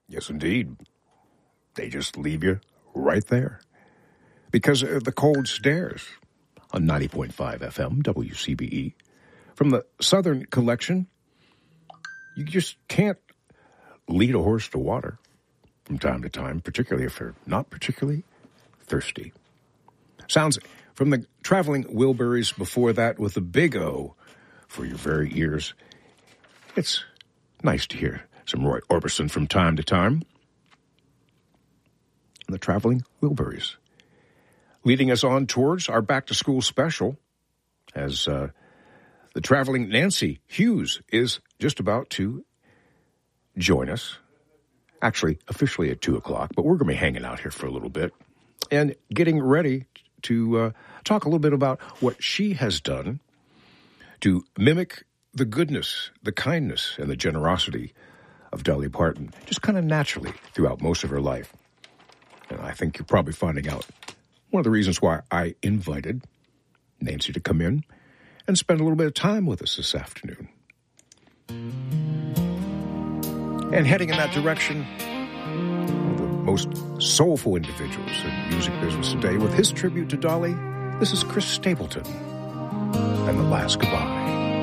Yes, indeed. They just leave you right there. Because of the cold stares on 90.5 FM, WCBE. From the Southern Collection, you just can't lead a horse to water from time to time, particularly if you're not particularly thirsty. Sounds from the Traveling Wilburys before that with a big O for your very ears. It's nice to hear some Roy Orbison from time to time. And the Traveling Wilburys. Leading us on towards our back-to-school special as the traveling Nancy Hughes is just about to join us. Actually, officially at 2 o'clock, but we're going to be hanging out here for a little bit and getting ready to talk a little bit about what she has done to mimic the goodness, the kindness, and the generosity of Dolly Parton, just kind of naturally throughout most of her life. And I think you're probably finding out one of the reasons why I invited Nancy to come in and spend a little bit of time with us this afternoon. And heading in that direction, one of the most soulful individuals in the music business today with his tribute to Dolly, this is Chris Stapleton and The Last Goodbye.